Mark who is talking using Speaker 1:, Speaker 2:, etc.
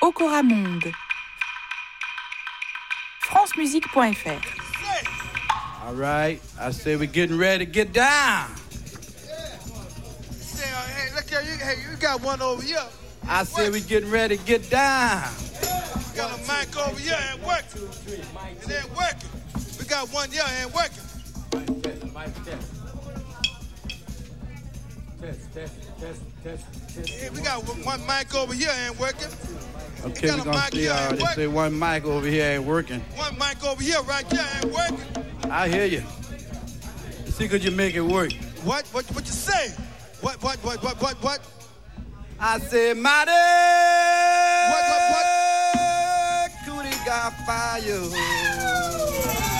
Speaker 1: Okora Monde. francemusique.fr.
Speaker 2: All right, I say we're getting ready to get down.
Speaker 3: Hey, look here, you got one over here.
Speaker 2: I say we're getting ready to get down.
Speaker 3: We got a mic over here and working. It ain't working. We got one here and working. Hey, we got one mic over here and working.
Speaker 2: Okay, we're gonna see. They say one mic over here ain't working.
Speaker 3: One mic over here right here ain't working.
Speaker 2: I hear you. See, could you make it work?
Speaker 3: What you say? What?
Speaker 2: I said, mighty.
Speaker 3: What?
Speaker 2: Cootie got fire.